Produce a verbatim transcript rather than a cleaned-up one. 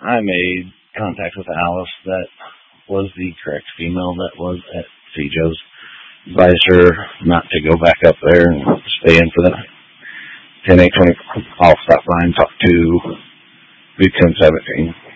I made contact with Alice, that was the correct female that was at C J O's. Advised her not to go back up there and stay in for the night. ten eight twenty, I'll stop by and talk to Big ten seventeen.